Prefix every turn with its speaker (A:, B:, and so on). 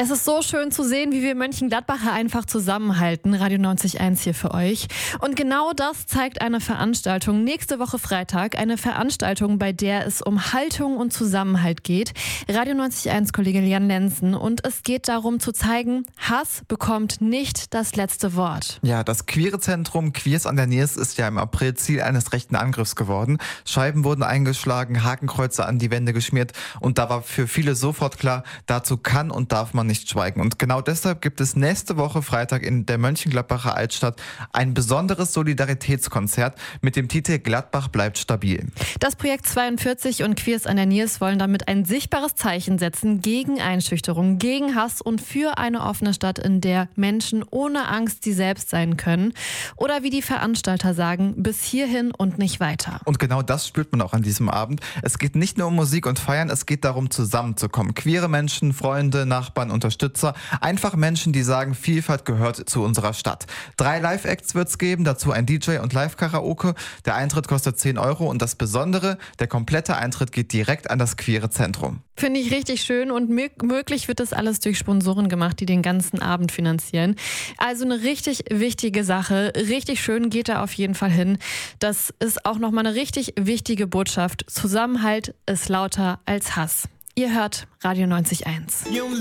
A: Es ist so schön zu sehen, wie wir Mönchengladbacher einfach zusammenhalten. Radio 90.1 hier für euch. Und genau das zeigt eine Veranstaltung nächste Woche Freitag. Eine Veranstaltung, bei der es um Haltung und Zusammenhalt geht. Radio 90.1 Kollege Jan Lenzen. Und es geht darum zu zeigen, Hass bekommt nicht das letzte Wort.
B: Ja, das queere Zentrum Queers an der Niers ist ja im April Ziel eines rechten Angriffs geworden. Scheiben wurden eingeschlagen, Hakenkreuze an die Wände geschmiert. Und da war für viele sofort klar, dazu kann und darf man nicht schweigen. Und genau deshalb gibt es nächste Woche Freitag in der Mönchengladbacher Altstadt ein besonderes Solidaritätskonzert mit dem Titel Gladbach bleibt stabil.
A: Das Projekt 42 und Queers an der Niers wollen damit ein sichtbares Zeichen setzen gegen Einschüchterung, gegen Hass und für eine offene Stadt, in der Menschen ohne Angst sie selbst sein können. Oder wie die Veranstalter sagen, bis hierhin und nicht weiter.
B: Und genau das spürt man auch an diesem Abend. Es geht nicht nur um Musik und Feiern, es geht darum, zusammenzukommen. Queere Menschen, Freunde, Nachbarn, Unterstützer, einfach Menschen, die sagen, Vielfalt gehört zu unserer Stadt. 3 Live-Acts wird's geben, dazu ein DJ und Live-Karaoke. Der Eintritt kostet 10 € und das Besondere, der komplette Eintritt geht direkt an das queere Zentrum.
A: Finde ich richtig schön und möglich wird das alles durch Sponsoren gemacht, die den ganzen Abend finanzieren. Also eine richtig wichtige Sache, richtig schön geht da auf jeden Fall hin. Das ist auch nochmal eine richtig wichtige Botschaft. Zusammenhalt ist lauter als Hass. Ihr hört Radio 90.1.